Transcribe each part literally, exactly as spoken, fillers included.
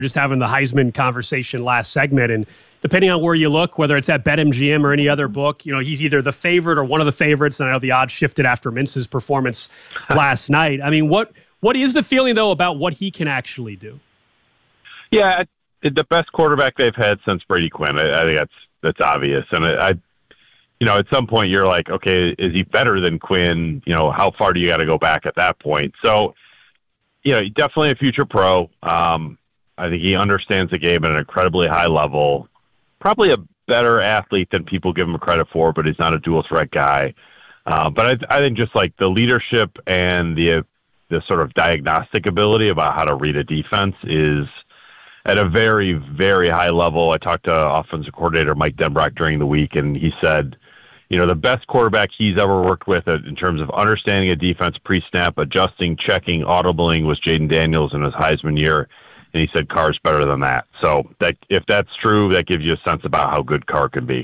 just having the Heisman conversation last segment, and depending on where you look, whether it's at BetMGM or any other book, you know, he's either the favorite or one of the favorites. And I know the odds shifted after Mintz's performance last night. I mean, what what is the feeling, though, about what he can actually do? Yeah, the best quarterback they've had since Brady Quinn. I, I think that's that's obvious. And I, I, you know, at some point you're like, okay, is he better than Quinn? You know, how far do you got to go back at that point? So, you know, definitely a future pro. Um, I think he understands the game at an incredibly high level. Probably a better athlete than people give him credit for, but he's not a dual threat guy. Uh, but I, I think just like the leadership and the the sort of diagnostic ability about how to read a defense is at a very, very high level. I talked to offensive coordinator Mike Denbrock during the week, and he said, you know, the best quarterback he's ever worked with in terms of understanding a defense pre-snap, adjusting, checking, audibling was Jaden Daniels in his Heisman year. And he said Carr's better than that. So that if that's true, that gives you a sense about how good Carr can be.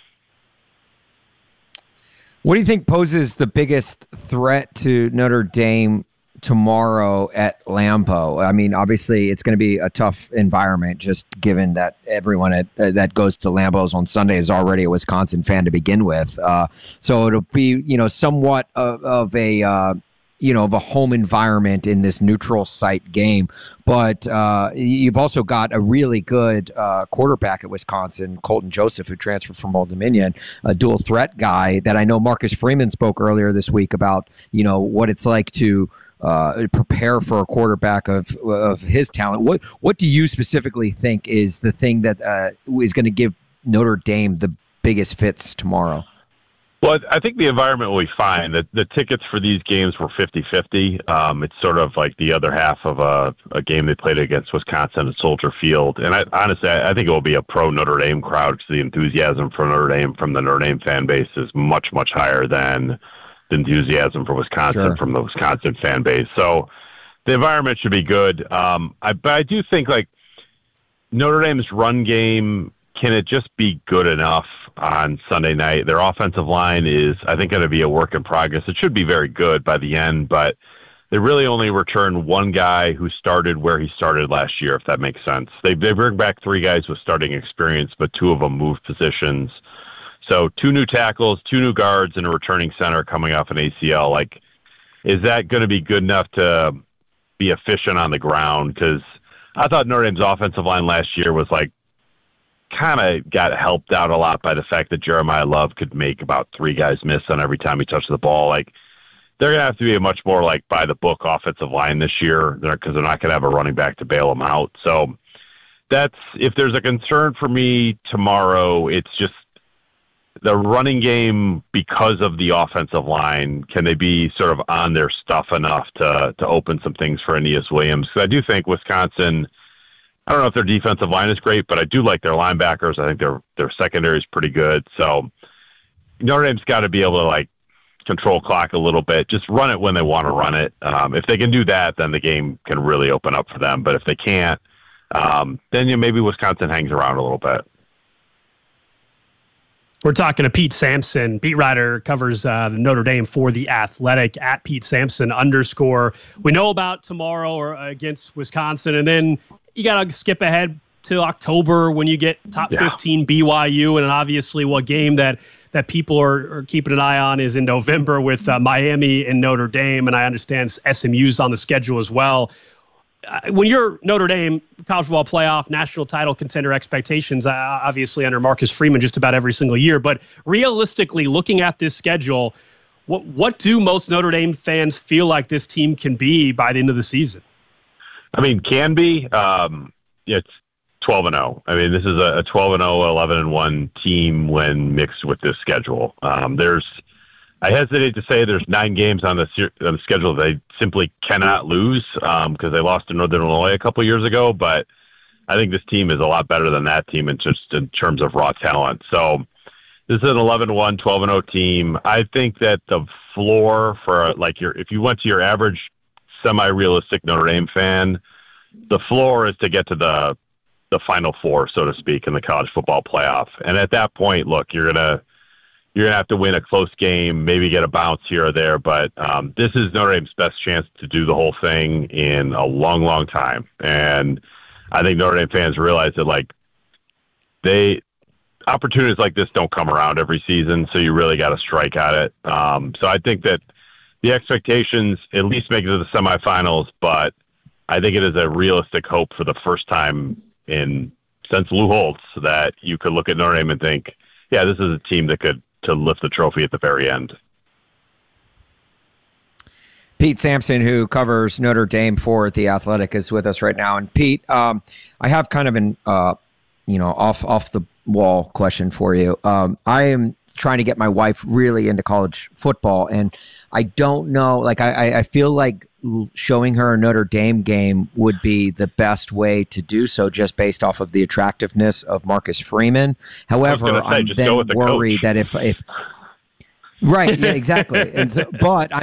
What do you think poses the biggest threat to Notre Dame tomorrow at Lambeau? I mean, obviously, it's going to be a tough environment, just given that everyone at, uh, that goes to Lambeau's on Sunday is already a Wisconsin fan to begin with. Uh, so it'll be, you know, somewhat of, of a uh, you know, of a home environment in this neutral site game. But uh, you've also got a really good uh, quarterback at Wisconsin, Colton Joseph, who transferred from Old Dominion, a dual threat guy that I know Marcus Freeman spoke earlier this week about, you know, what it's like to uh, prepare for a quarterback of of his talent. What what do you specifically think is the thing that uh, is going to give Notre Dame the biggest fits tomorrow? Well, I think the environment will be fine. The, the tickets for these games were fifty-fifty. Um, it's sort of like the other half of a, a game they played against Wisconsin at Soldier Field. And I, honestly, I, I think it will be a pro-Notre Dame crowd because the enthusiasm for Notre Dame from the Notre Dame fan base is much, much higher than the enthusiasm for Wisconsin Sure. from the Wisconsin fan base. So the environment should be good. Um, I, but I do think, like, Notre Dame's run game, can it just be good enough on Sunday night? Their offensive line is, I think, going to be a work in progress. It should be very good by the end, but they really only returned one guy who started where he started last year, if that makes sense. They they bring back three guys with starting experience, but two of them moved positions. So two new tackles, two new guards, and a returning center coming off an A C L. Like, is that going to be good enough to be efficient on the ground? Because I thought Notre Dame's offensive line last year was like, kind of got helped out a lot by the fact that Jeremiah Love could make about three guys miss on every time he touched the ball. Like, they're going to have to be a much more like by the book offensive line this year because they're, they're not going to have a running back to bail them out. So that's, if there's a concern for me tomorrow, it's just the running game because of the offensive line. Can they be sort of on their stuff enough to, to open some things for Aeneas Williams? Because I do think Wisconsin, I don't know if their defensive line is great, but I do like their linebackers. I think their their secondary is pretty good. So Notre Dame's got to be able to like control clock a little bit, just run it when they want to run it. Um, if they can do that, then the game can really open up for them. But if they can't, um, then you know, maybe Wisconsin hangs around a little bit. We're talking to Pete Sampson, beat writer, covers uh, Notre Dame for The Athletic, at Pete Sampson underscore. We know about tomorrow or against Wisconsin, and then you got to skip ahead to October when you get top yeah. fifteen B Y U, and obviously what game that that people are, are keeping an eye on is in November with uh, Miami and Notre Dame, and I understand S M U's on the schedule as well. Uh, when you're Notre Dame, college football playoff, national title contender expectations, uh, obviously under Marcus Freeman just about every single year, but realistically looking at this schedule, what what do most Notre Dame fans feel like this team can be by the end of the season? I mean, can be. Um, it's twelve and oh. I mean, this is a twelve and oh, eleven and one team when mixed with this schedule. Um, there's, I hesitate to say there's nine games on the, on the schedule they simply cannot lose because um, they lost to Northern Illinois a couple years ago. But I think this team is a lot better than that team in just in terms of raw talent. So this is an eleven and one, twelve and oh team. I think that the floor for like your, if you went to your average semi-realistic Notre Dame fan, the floor is to get to the the Final Four, so to speak, in the college football playoff. And at that point, look, you're gonna you're gonna have to win a close game, maybe get a bounce here or there. But um, this is Notre Dame's best chance to do the whole thing in a long, long time. And I think Notre Dame fans realize that like they opportunities like this don't come around every season, so you really got to strike at it. Um, so I think that the expectations at least make it to the semifinals, but I think it is a realistic hope for the first time in since Lou Holtz that you could look at Notre Dame and think, yeah, this is a team that could to lift the trophy at the very end. Pete Sampson, who covers Notre Dame for The Athletic, is with us right now. And Pete, um, I have kind of an uh, you know off off the wall question for you. Um, I am trying to get my wife really into college football, and I don't know. Like I, I feel like showing her a Notre Dame game would be the best way to do so, just based off of the attractiveness of Marcus Freeman. However, say, I'm then the worried coach. that if if right, yeah, exactly. And so, but